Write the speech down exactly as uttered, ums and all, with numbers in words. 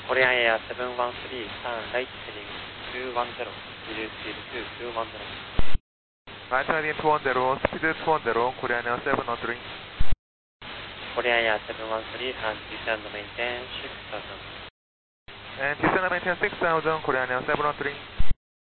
Korean Air seven one three, turn right heading two one zero, reduce speed to two one zero. Right heading two one zero, speed two one zero, Korean Air seven one three. Korean Air seven one three, and descend maintain six thousand. And descend maintain six thousand, Korean Air seven one three.